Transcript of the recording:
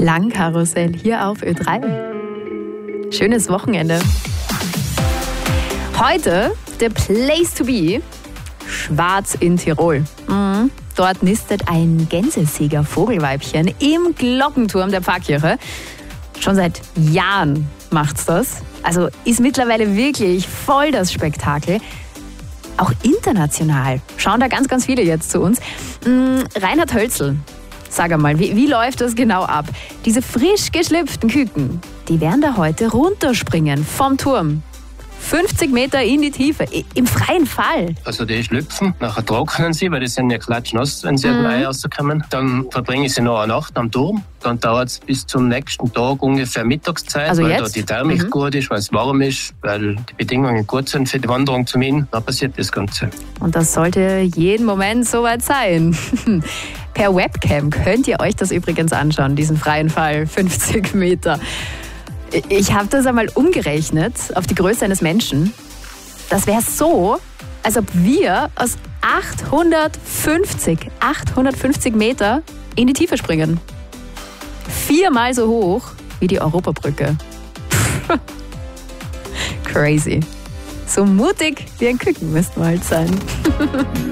Klangkarussell hier auf Ö3. Schönes Wochenende. Heute der Place to be, Schwarz in Tirol. Dort nistet ein Gänsesieger-Vogelweibchen im Glockenturm der Pfarrkirche. Schon seit Jahren macht's das. Also ist mittlerweile wirklich voll das Spektakel. Auch international schauen da ganz, ganz viele jetzt zu uns. Reinhard Hölzl, sag einmal, wie läuft das genau ab? Diese frisch geschlüpften Küken, die werden da heute runterspringen vom Turm. 50 Meter in die Tiefe, im freien Fall. Also die schlüpfen, nachher trocknen sie, weil die sind ja klatschnass, wenn sie ein Ei rauskommen. Dann verbringe ich sie noch eine Nacht am Turm. Dann dauert es bis zum nächsten Tag ungefähr Mittagszeit, also weil jetzt? da die Thermik gut ist, weil es warm ist, weil die Bedingungen gut sind für die Wanderung zum Inn. Dann passiert das Ganze. Und das sollte jeden Moment soweit sein. Per Webcam könnt ihr euch das übrigens anschauen, diesen freien Fall, 50 Meter. Ich habe das einmal umgerechnet auf die Größe eines Menschen. Das wäre so, als ob wir aus 850 Meter in die Tiefe springen. 4-mal so hoch wie die Europabrücke. Crazy. So mutig wie ein Küken müssten wir halt sein.